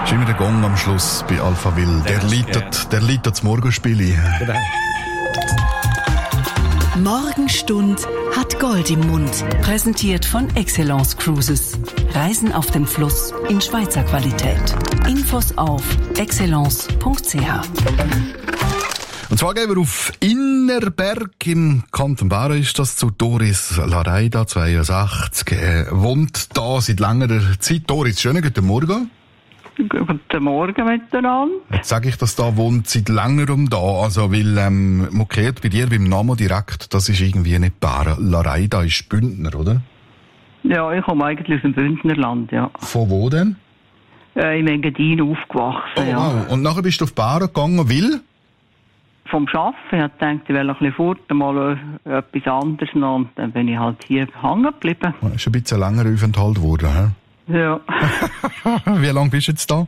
Ist immer der Gong am Schluss bei Alphaville. Der leitet das Morgenspiel. Genau. Morgenstund hat Gold im Mund. Präsentiert von Excellence Cruises. Reisen auf dem Fluss in Schweizer Qualität. Infos auf excellence.ch. Und zwar gehen wir auf Innerberg im Kanton Bern, ist das, zu Doris Lareida, 62, wohnt da seit längerer Zeit. Doris, schönen guten Morgen. Guten Morgen miteinander. Jetzt sage ich, dass da wohnt seit längerem da, also weil man kennt bei dir beim Namen direkt, das ist irgendwie nicht Bären. Lareida ist Bündner, oder? Ja, ich komme eigentlich aus dem Bündnerland, ja. Von wo denn? Im Engadin aufgewachsen, Oh, ja. wow. Und nachher bist du auf Bären gegangen, weil? Vom Arbeiten. Ich dachte, ich will ein bisschen fort, mal etwas anderes noch. Und dann bin ich halt hier hängen geblieben. Das ist ein bisschen länger Aufenthalt geworden, hä? Ja. Wie lange bist du jetzt da?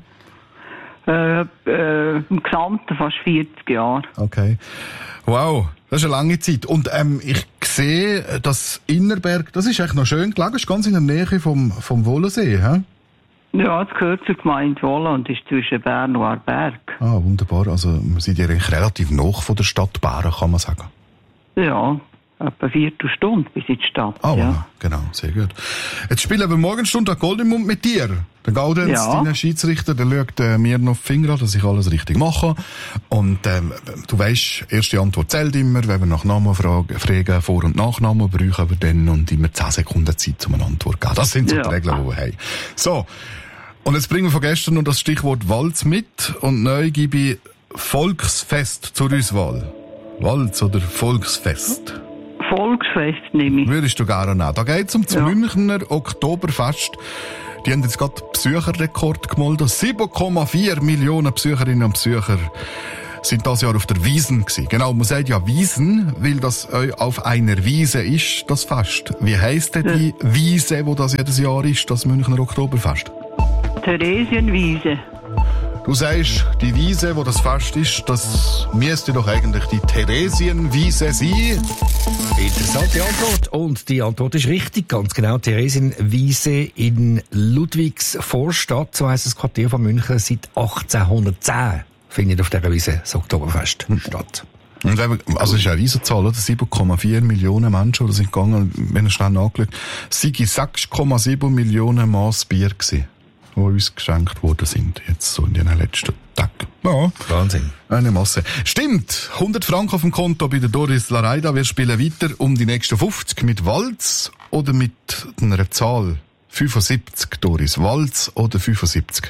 Im Gesamten fast 40 Jahre. Okay. Wow, das ist eine lange Zeit. Und ich sehe, dass Innerberg, das ist echt noch schön gelegen, ist ganz in der Nähe vom Wohlensee, hä? Ja, es gehört zur Gemeinde Wohlen und ist zwischen Bern und Aarberg. Ah, wunderbar. Also, wir sind ja eigentlich relativ nah von der Stadt Bären, kann man sagen. Ja, etwa eine Viertelstunde bis in die Stadt. Ah, ja. Genau, sehr gut. Jetzt spielen wir Morgenstunde an Gold im Mund mit dir. Der Gaudenz, dein Schiedsrichter, der schaut mir noch die Finger an, dass ich alles richtig mache. Und du weisst, erste Antwort zählt immer, wenn wir nach Namen fragen, Vor- und Nachnamen brauchen wir dann und immer 10 Sekunden Zeit, um eine Antwort zu geben. Das sind so die Regeln, die wir haben. So, und jetzt bringen wir von gestern noch das Stichwort Walz mit und neu gebe ich Volksfest zur Auswahl. Walz oder Volksfest? Volksfest nehme ich. Würdest du gerne nehmen. Da geht es um das Münchner Oktoberfest. Die haben jetzt gerade Besucherrekord gemeldet. 7,4 Millionen Besucherinnen und Besucher sind das Jahr auf der Wiesn gewesen. Genau, man sagt ja Wiesn, weil das auf einer Wiese ist, das Fest. Wie heisst denn die Wiese, wo das jedes Jahr ist, das Münchner Oktoberfest? Theresienwiese. Du sagst, die Wiese, wo das Fest ist, das müsste doch eigentlich die Theresienwiese sein. Interessante Antwort. Und die Antwort ist richtig, ganz genau. Theresienwiese in Ludwigsvorstadt, so heisst das Quartier von München, seit 1810 findet auf dieser Wiese das Oktoberfest statt. Und wenn wir, also es ist eine Riesenzahl, oder? 7,4 Millionen Menschen, die sind gegangen, wenn ihr schnell nachgeschaut, es sei 6,7 Millionen Maß Bier gewesen, die uns geschenkt worden sind, jetzt so in den letzten Tagen. Ja. Wahnsinn. Eine Masse. Stimmt. 100 Franken auf dem Konto bei der Doris Lareida. Wir spielen weiter um die nächsten 50 mit Walz oder mit einer Zahl. 75, Doris. Walz oder 75?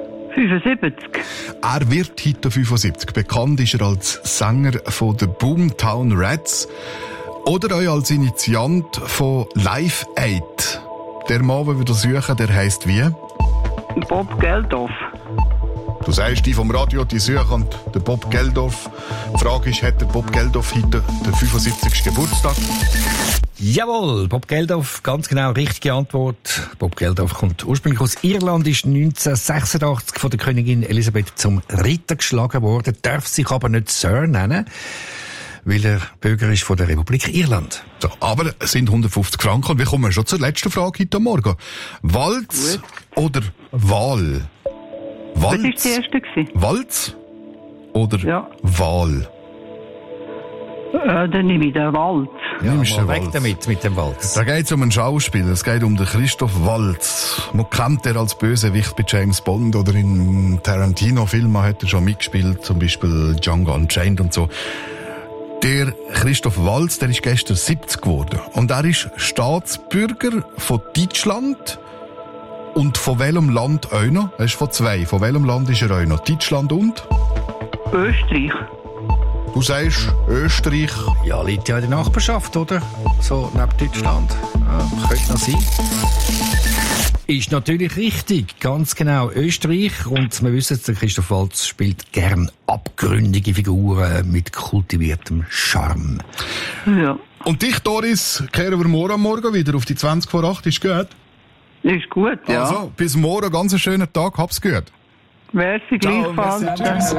75. Er wird heute 75. Bekannt ist er als Sänger von den Boomtown Rats oder auch als Initiant von Live Aid. Der Mann, den wir da suchen, der heisst wie? Bob Geldof. Du sagst, die vom Radio, die suchen den Bob Geldof. Die Frage ist, hat der Bob Geldof heute den 75. Geburtstag? Jawohl, Bob Geldof, ganz genau, richtige Antwort. Bob Geldof kommt ursprünglich aus Irland, ist 1986 von der Königin Elisabeth zum Ritter geschlagen worden, darf sich aber nicht Sir nennen, weil er Bürger ist von der Republik Irland. So, aber es sind 150 Franken. Und wir kommen schon zur letzten Frage heute Morgen. Walz oder Wahl? Walz? Was war die erste gewesen? Walz oder Wahl? Dann nehme ich den Walz. Nimmst du weg Walz? damit mit dem Walz. Da geht es um einen Schauspieler. Es geht um den Christoph Waltz. Man kennt er als Bösewicht bei James Bond oder in Tarantino-Filmen hat er schon mitgespielt, zum Beispiel Django Unchained und so. Der Christoph Waltz, der ist gestern 70 geworden. Und er ist Staatsbürger von Deutschland und von welchem Land auch noch? Er ist von 2. Von welchem Land ist er auch noch? Deutschland und? Österreich. Du sagst Österreich. Ja, liegt ja in der Nachbarschaft, oder? So neben Deutschland. Ja, könnte noch sein. Ist natürlich richtig, ganz genau. Österreich. Und wir wissen, der Christoph Waltz spielt gern abgründige Figuren mit kultiviertem Charme. Ja. Und dich, Doris, kehren wir morgen wieder auf die 20 vor 8. Ist gut? Ist gut, ja. Also, bis morgen, ganz einen schönen Tag. Hab's gut. Merci, gleichfalls. Tschüss.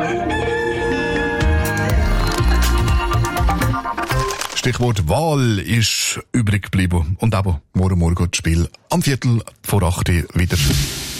Stichwort Wahl ist übrig geblieben. Und eben morgen das Spiel am 7:45 wieder.